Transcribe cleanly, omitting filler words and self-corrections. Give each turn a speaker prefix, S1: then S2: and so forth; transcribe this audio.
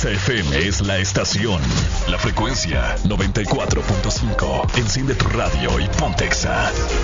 S1: Exa FM es la estación. La frecuencia 94.5. Enciende tu radio y ponte Exa.